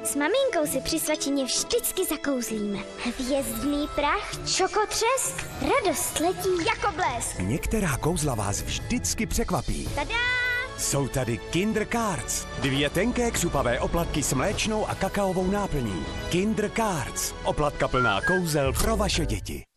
S maminkou si při svačině vždycky zakouzlíme. Hvězdný prach, čokotřesk, radost letí jako blesk. Některá kouzla vás vždycky překvapí. Tada! Jsou tady Kinder Cards. 2 tenké křupavé oplatky s mléčnou a kakaovou náplní. Kinder Cards. Oplatka plná kouzel pro vaše děti.